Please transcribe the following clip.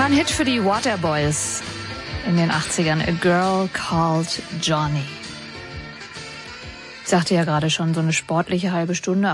War ein Hit für die Waterboys in den 80ern. A Girl Called Johnny. Ich sagte ja gerade schon, so eine sportliche halbe Stunde.